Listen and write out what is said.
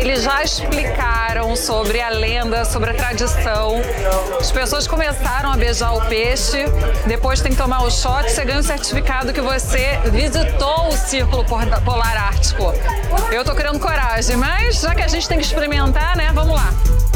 Eles já explicaram sobre a lenda, sobre a tradição. As pessoas começaram a beijar o peixe, depois tem que tomar o shot, você ganha um certificado que você visitou o Círculo Polar Ártico. Eu tô criando coragem, mas já que a gente tem que experimentar, né, vamos lá.